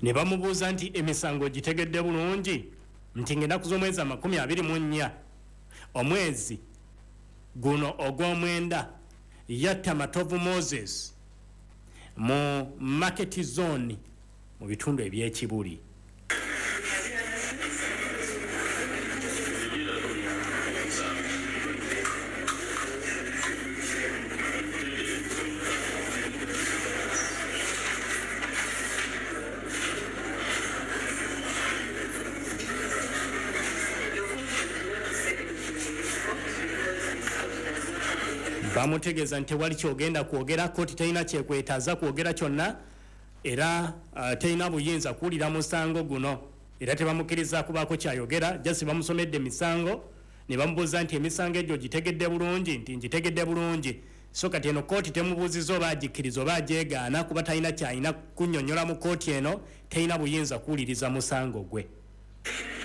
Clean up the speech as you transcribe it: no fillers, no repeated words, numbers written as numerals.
ne bamubuuza nti emisango gitegedde bulungi nti ng'ennaku z'omwezi 24 omwezi guno ogw'omwenda yatta Matovu Moses mu market zone mu bitundu eby'Ekibuli. Bamutegeeza nti wali kyogenda kwogera, kooti terina kyekwetaaza kwogera kyonna era terina buyinza kuwulira musango guno era tebamukkiriza kubaako kyayogera. Jasi bamusomedde emisango ne bamubuuza nti emisango egyo gitegedde bulungi, nti ngitegedde bulungi. So kati eno kooti temubuuzizza oba agikkiriza oba agyegaana kuba talina kyalina kunnyonnyola mu kooti eno, terina buyinza kuwuliriza musango gwe.